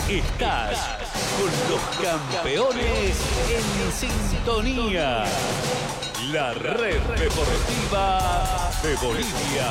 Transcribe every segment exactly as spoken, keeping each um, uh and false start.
Estás con los campeones en sintonía. La red deportiva de Bolivia.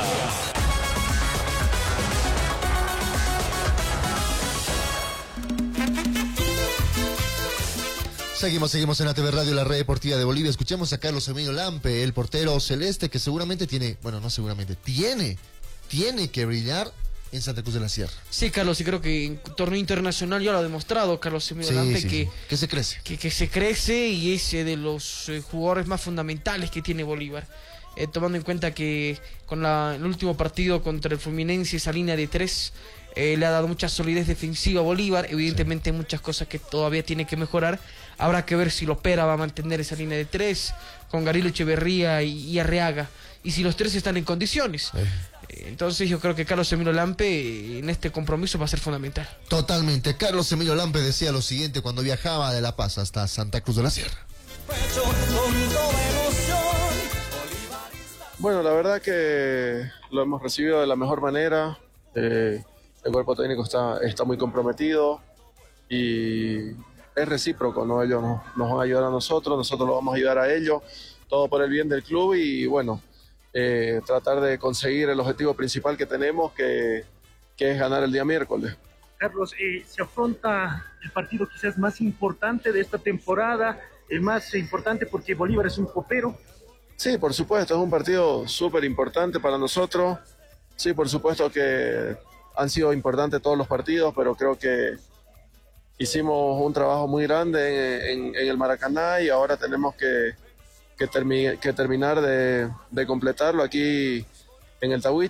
Seguimos, seguimos en la T V Radio, la red deportiva de Bolivia. Escuchemos a Carlos Emilio Lampe, el portero celeste, que seguramente tiene, bueno, no seguramente, tiene, tiene que brillar en Santa Cruz de la Sierra. Sí, Carlos, y creo que en torneo internacional ya lo ha demostrado Carlos Emilio Sí, Lampe, sí, que, sí. que se crece. que, que se crece y es eh, de los eh, jugadores más fundamentales que tiene Bolívar. Eh, tomando en cuenta que con la, el último partido contra el Fluminense, esa línea de tres eh, le ha dado mucha solidez defensiva a Bolívar. Evidentemente hay muchas cosas que todavía tiene que mejorar. Habrá que ver si Lopera va a mantener esa línea de tres con Garilo Echeverría y, y Arriaga, y si los tres están en condiciones. Eh. Entonces yo creo que Carlos Emilio Lampe en este compromiso va a ser fundamental. Totalmente. Carlos Emilio Lampe decía lo siguiente cuando viajaba de La Paz hasta Santa Cruz de la Sierra. Bueno, la verdad que lo hemos recibido de la mejor manera. Eh, el cuerpo técnico está, está muy comprometido y es recíproco, ¿no? Ellos nos, nos van a ayudar a nosotros, nosotros los vamos a ayudar a ellos, todo por el bien del club y bueno, eh, tratar de conseguir el objetivo principal que tenemos, que, que es ganar el día miércoles. Carlos, eh, se afronta el partido quizás más importante de esta temporada, el más importante porque Bolívar es un copero. Sí, por supuesto, es un partido súper importante para nosotros. Sí, por supuesto que han sido importantes todos los partidos, pero creo que hicimos un trabajo muy grande en, en, en el Maracaná y ahora tenemos que, que, termi- que terminar de, de completarlo aquí en el Tahuichi